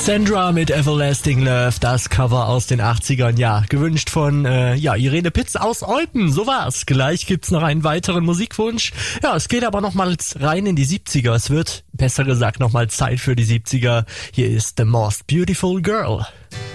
Sandra mit Everlasting Love, das Cover aus den 80ern, ja, gewünscht von Irene Pitz aus Eupen, so war's. Gleich gibt's noch einen weiteren Musikwunsch. Ja, es geht aber nochmals rein in die 70er, es wird, besser gesagt, nochmal Zeit für die 70er. Hier ist The Most Beautiful Girl.